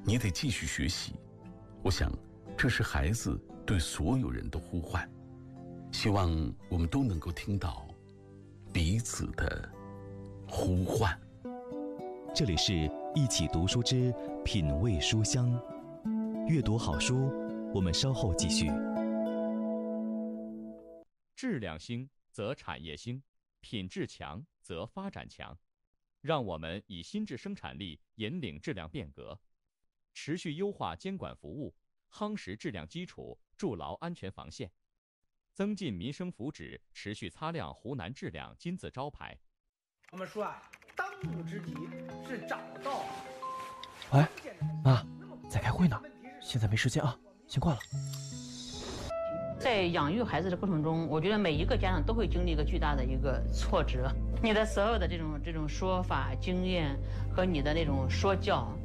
你得继续学习。我想，这是孩子对所有人的呼唤。希望我们都能够听到彼此的呼唤。 这里是一起读书之品味书香，阅读好书，我们稍后继续。 质量兴则产业兴，品质强则发展强。让我们以新质生产力引领质量变革，持续优化监管服务，夯实质量基础，筑牢安全防线，增进民生福祉，持续擦亮湖南质量金字招牌。 我们说啊，当务之急是找到。 喂，妈，在开会呢，现在没时间啊，先挂了。 在养育孩子的过程中，我觉得每一个家长都会经历一个巨大的一个挫折。你的所有的这种说法、经验和你的那种说教，